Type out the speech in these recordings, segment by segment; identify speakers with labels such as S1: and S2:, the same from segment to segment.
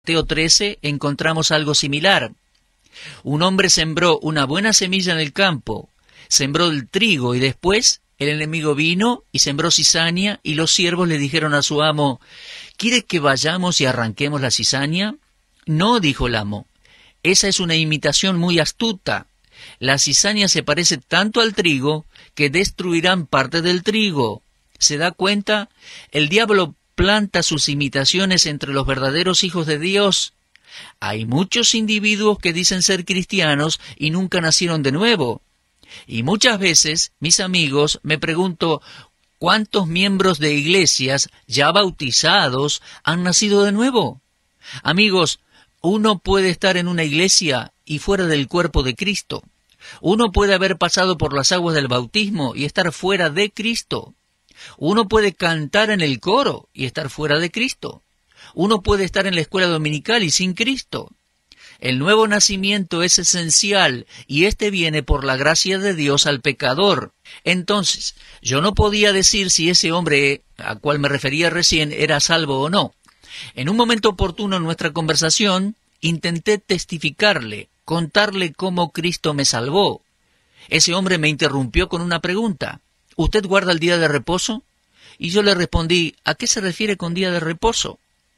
S1: Mateo 13 encontramos algo similar. Un hombre sembró una buena semilla en el campo, sembró el trigo y después el enemigo vino y sembró cizaña y los siervos le dijeron a su amo, ¿quiere que vayamos y arranquemos la cizaña? No, dijo el amo, esa es una imitación muy astuta. La cizaña se parece tanto al trigo que destruirán parte del trigo. ¿Se da cuenta? El diablo planta sus imitaciones entre los verdaderos hijos de Dios. Hay muchos individuos que dicen ser cristianos y nunca nacieron de nuevo. Y muchas veces, mis amigos, me pregunto, ¿cuántos miembros de iglesias ya bautizados han nacido de nuevo? Amigos, uno puede estar en una iglesia y fuera del cuerpo de Cristo. Uno puede haber pasado por las aguas del bautismo y estar fuera de Cristo. Uno puede cantar en el coro y estar fuera de Cristo. Uno puede estar en la escuela dominical y sin Cristo. El nuevo nacimiento es esencial y este viene por la gracia de Dios al pecador. Entonces, yo no podía decir si ese hombre a cual me refería recién era salvo o no. En un momento oportuno en nuestra conversación, intenté testificarle, contarle cómo Cristo me salvó. Ese hombre me interrumpió con una pregunta. ¿Usted guarda el día de reposo? Y yo le respondí, ¿a qué se refiere con día de reposo?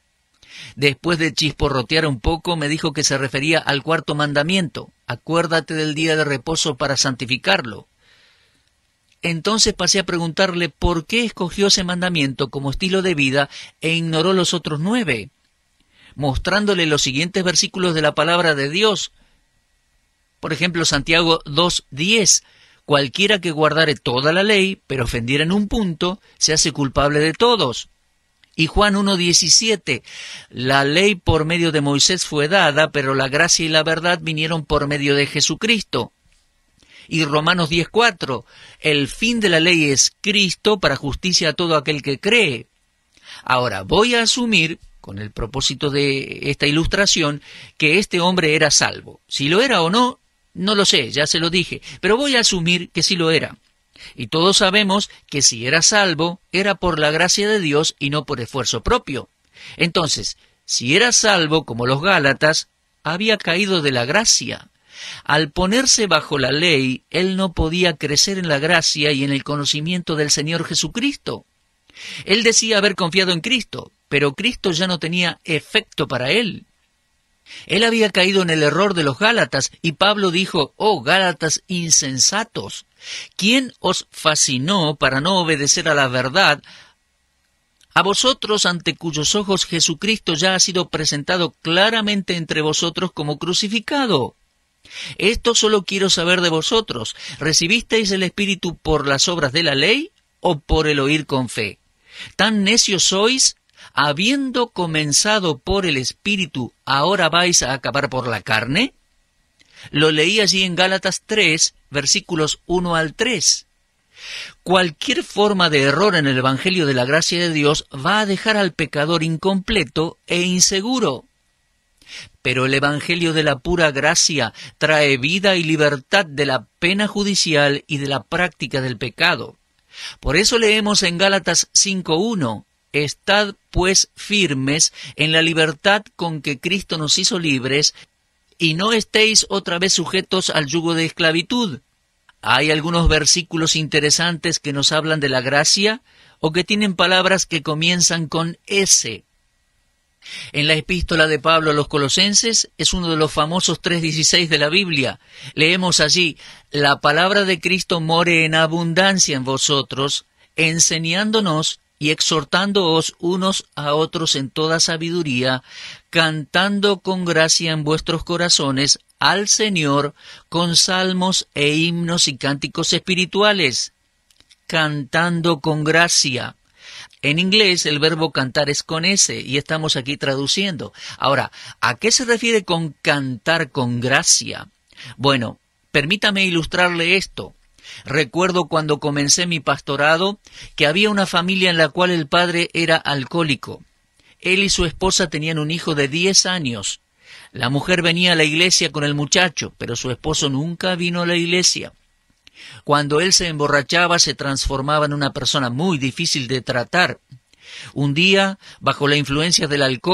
S1: Después de chisporrotear un poco, me dijo que se refería al cuarto mandamiento. Acuérdate del día de reposo para santificarlo. Entonces pasé a preguntarle por qué escogió ese mandamiento como estilo de vida e ignoró los otros 9, mostrándole los siguientes versículos de la palabra de Dios. Por ejemplo, Santiago 2:10. Cualquiera que guardare toda la ley, pero ofendiera en un punto, se hace culpable de todos. Y Juan 1:17. La ley por medio de Moisés fue dada, pero la gracia y la verdad vinieron por medio de Jesucristo. Y Romanos 10:4. El fin de la ley es Cristo para justicia a todo aquel que cree. Ahora, voy a asumir, con el propósito de esta ilustración, que este hombre era salvo. Si lo era o no, no lo sé, ya se lo dije, pero voy a asumir que sí lo era. Y todos sabemos que si era salvo, era por la gracia de Dios y no por esfuerzo propio. Entonces, si era salvo, como los Gálatas, había caído de la gracia. Al ponerse bajo la ley, él no podía crecer en la gracia y en el conocimiento del Señor Jesucristo. Él decía haber confiado en Cristo, pero Cristo ya no tenía efecto para él. Él había caído en el error de los Gálatas, y Pablo dijo, «Oh, Gálatas insensatos, ¿quién os fascinó para no obedecer a la verdad? A vosotros, ante cuyos ojos Jesucristo ya ha sido presentado claramente entre vosotros como crucificado. Esto solo quiero saber de vosotros, ¿recibisteis el Espíritu por las obras de la ley o por el oír con fe? ¿Tan necios sois? Habiendo comenzado por el Espíritu, ¿ahora vais a acabar por la carne?» Lo leí allí en Gálatas 3, versículos 1 al 3. Cualquier forma de error en el Evangelio de la gracia de Dios va a dejar al pecador incompleto e inseguro. Pero el Evangelio de la pura gracia trae vida y libertad de la pena judicial y de la práctica del pecado. Por eso leemos en Gálatas 5:1, «Estad pues firmes en la libertad con que Cristo nos hizo libres, y no estéis otra vez sujetos al yugo de esclavitud». Hay algunos versículos interesantes que nos hablan de la gracia o que tienen palabras que comienzan con S. En la epístola de Pablo a los Colosenses es uno de los famosos 3:16 de la Biblia. Leemos allí, «La palabra de Cristo more en abundancia en vosotros, enseñándonos y exhortándoos unos a otros en toda sabiduría, cantando con gracia en vuestros corazones al Señor con salmos e himnos y cánticos espirituales». Cantando con gracia. En inglés el verbo cantar es con S y estamos aquí traduciendo. Ahora, ¿a qué se refiere con cantar con gracia? Bueno, permítame ilustrarle esto. Recuerdo cuando comencé mi pastorado que había una familia en la cual el padre era alcohólico. Él y su esposa tenían un hijo de 10 años. La mujer venía a la iglesia con el muchacho, pero su esposo nunca vino a la iglesia. Cuando él se emborrachaba, se transformaba en una persona muy difícil de tratar. Un día, bajo la influencia del alcohol,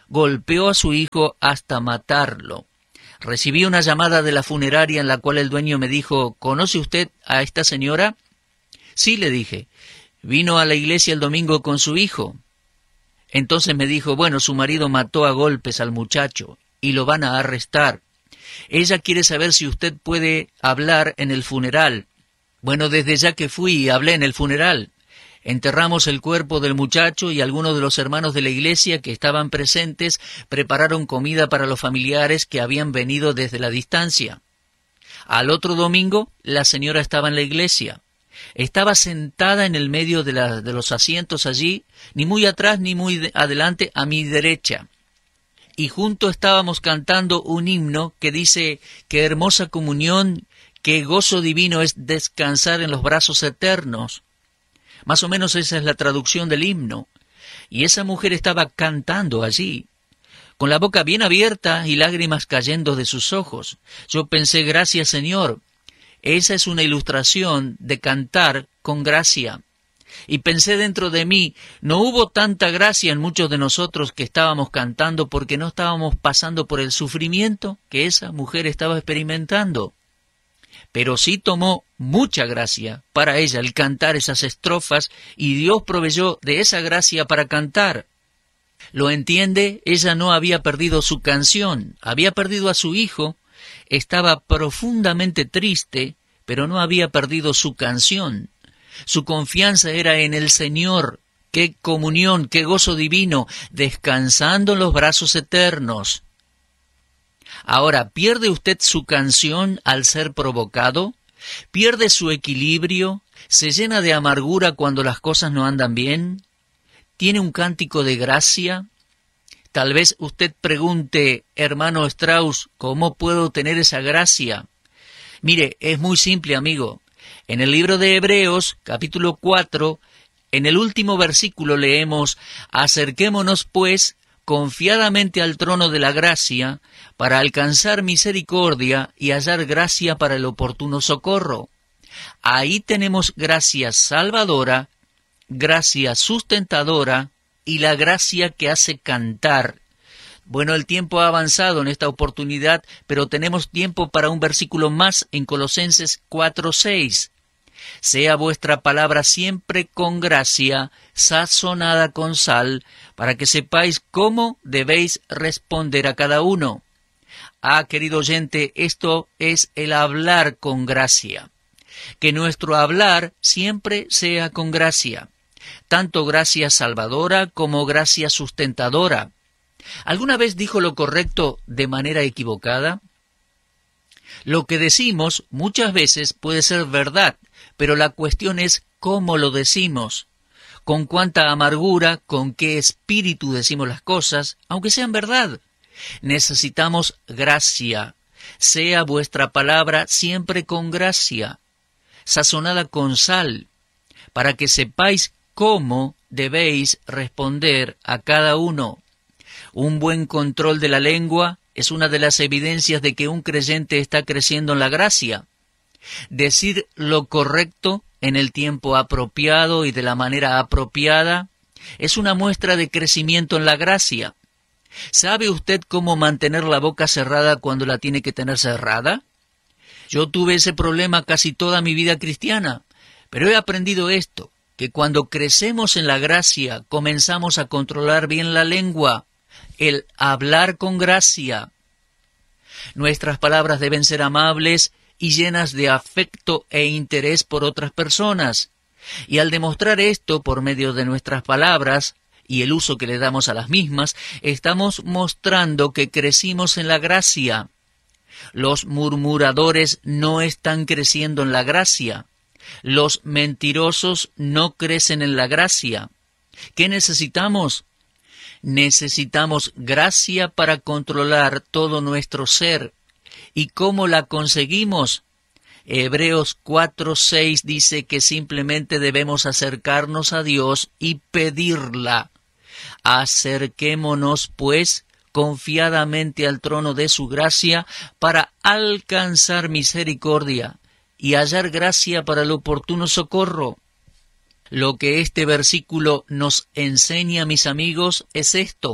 S1: golpeó a su hijo hasta matarlo. Recibí una llamada de la funeraria en la cual el dueño me dijo: ¿conoce usted a esta señora? Sí, le dije. Vino a la iglesia el domingo con su hijo. Entonces me dijo: bueno, su marido mató a golpes al muchacho y lo van a arrestar. Ella quiere saber si usted puede hablar en el funeral. Bueno, desde ya que fui y hablé en el funeral. Enterramos el cuerpo del muchacho y algunos de los hermanos de la iglesia que estaban presentes prepararon comida para los familiares que habían venido desde la distancia. Al otro domingo, la señora estaba en la iglesia. Estaba sentada en el medio de los asientos allí, ni muy atrás ni muy adelante, a mi derecha. Y juntos estábamos cantando un himno que dice: qué hermosa comunión, qué gozo divino es descansar en los brazos eternos. Más o menos esa es la traducción del himno. Y esa mujer estaba cantando allí, con la boca bien abierta y lágrimas cayendo de sus ojos. Yo pensé: gracias, Señor. Esa es una ilustración de cantar con gracia. Y pensé dentro de mí: no hubo tanta gracia en muchos de nosotros que estábamos cantando porque no estábamos pasando por el sufrimiento que esa mujer estaba experimentando. Pero sí tomó mucha gracia para ella el cantar esas estrofas, y Dios proveyó de esa gracia para cantar. ¿Lo entiende? Ella no había perdido su canción, había perdido a su hijo, estaba profundamente triste, pero no había perdido su canción. Su confianza era en el Señor. ¡Qué comunión, qué gozo divino, descansando en los brazos eternos! Ahora, ¿pierde usted su canción al ser provocado? ¿Pierde su equilibrio? ¿Se llena de amargura cuando las cosas no andan bien? ¿Tiene un cántico de gracia? Tal vez usted pregunte: hermano Strauss, ¿cómo puedo tener esa gracia? Mire, es muy simple, amigo. En el libro de Hebreos, capítulo 4, en el último versículo leemos: acerquémonos, pues, confiadamente al trono de la gracia, para alcanzar misericordia y hallar gracia para el oportuno socorro. Ahí tenemos gracia salvadora, gracia sustentadora y la gracia que hace cantar. Bueno, el tiempo ha avanzado en esta oportunidad, pero tenemos tiempo para un versículo más en Colosenses 4:6. Sea vuestra palabra siempre con gracia, sazonada con sal, para que sepáis cómo debéis responder a cada uno. Ah, querido oyente, esto es el hablar con gracia. Que nuestro hablar siempre sea con gracia, tanto gracia salvadora como gracia sustentadora. ¿Alguna vez dijo lo correcto de manera equivocada? Lo que decimos muchas veces puede ser verdad, pero la cuestión es cómo lo decimos, con cuánta amargura, con qué espíritu decimos las cosas, aunque sean verdad. Necesitamos gracia. Sea vuestra palabra siempre con gracia, sazonada con sal, para que sepáis cómo debéis responder a cada uno. Un buen control de la lengua es una de las evidencias de que un creyente está creciendo en la gracia. Decir lo correcto en el tiempo apropiado y de la manera apropiada es una muestra de crecimiento en la gracia. ¿Sabe usted cómo mantener la boca cerrada cuando la tiene que tener cerrada? Yo tuve ese problema casi toda mi vida cristiana, pero he aprendido esto, que cuando crecemos en la gracia comenzamos a controlar bien la lengua, el hablar con gracia. Nuestras palabras deben ser amables y llenas de afecto e interés por otras personas. Y al demostrar esto por medio de nuestras palabras y el uso que le damos a las mismas, estamos mostrando que crecimos en la gracia. Los murmuradores no están creciendo en la gracia. Los mentirosos no crecen en la gracia. ¿Qué necesitamos? Necesitamos gracia para controlar todo nuestro ser. ¿Y cómo la conseguimos? Hebreos 4:6 dice que simplemente debemos acercarnos a Dios y pedirla. Acerquémonos, pues, confiadamente al trono de su gracia para alcanzar misericordia y hallar gracia para el oportuno socorro. Lo que este versículo nos enseña, mis amigos, es esto: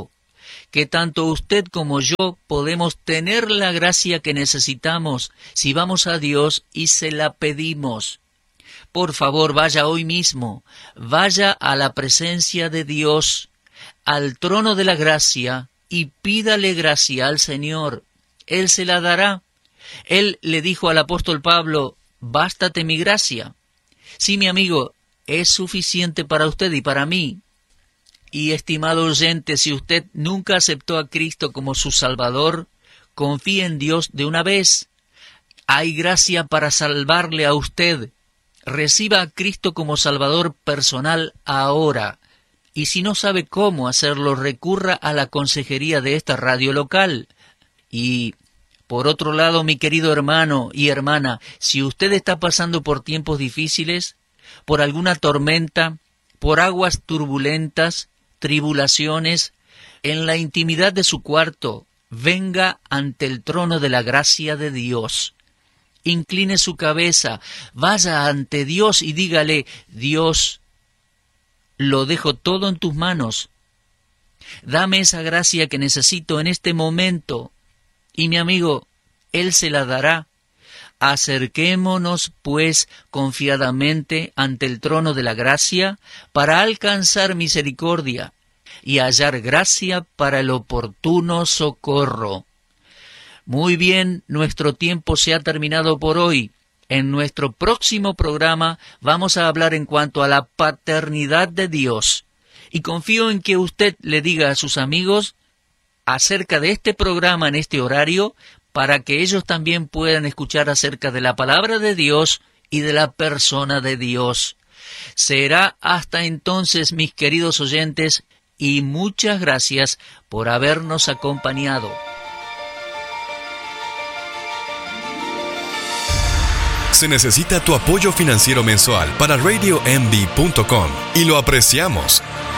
S1: que tanto usted como yo podemos tener la gracia que necesitamos si vamos a Dios y se la pedimos. Por favor, vaya hoy mismo, vaya a la presencia de Dios, al trono de la gracia, y pídale gracia al Señor. Él se la dará. Él le dijo al apóstol Pablo, bástate mi gracia. Sí, mi amigo, es suficiente para usted y para mí. Y estimado oyente, si usted nunca aceptó a Cristo como su Salvador, confíe en Dios de una vez. Hay gracia para salvarle a usted. Reciba a Cristo como Salvador personal ahora. Y si no sabe cómo hacerlo, recurra a la consejería de esta radio local. Y, por otro lado, mi querido hermano y hermana, si usted está pasando por tiempos difíciles, por alguna tormenta, por aguas turbulentas, tribulaciones, en la intimidad de su cuarto, venga ante el trono de la gracia de Dios. Incline su cabeza, vaya ante Dios y dígale, Dios, lo dejo todo en tus manos. Dame esa gracia que necesito en este momento. Y mi amigo, Él se la dará. Acerquémonos, pues, confiadamente ante el trono de la gracia para alcanzar misericordia y hallar gracia para el oportuno socorro. Muy bien, nuestro tiempo se ha terminado por hoy. En nuestro próximo programa vamos a hablar en cuanto a la paternidad de Dios. Y confío en que usted le diga a sus amigos acerca de este programa en este horario, para que ellos también puedan escuchar acerca de la palabra de Dios y de la persona de Dios. Será hasta entonces, mis queridos oyentes, y muchas gracias por habernos acompañado.
S2: Se necesita tu apoyo financiero mensual para RadioMD.com y lo apreciamos.